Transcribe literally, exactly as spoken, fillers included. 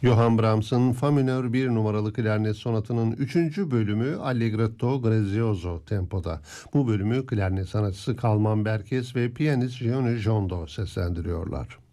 Johann Brahms'ın Fa minör bir numaralı klarnet sonatının üçüncü bölümü Allegretto Grazioso tempoda. Bu bölümü klarnet sanatçısı Kalman Berkes ve piyanist Gianni Jondo seslendiriyorlar.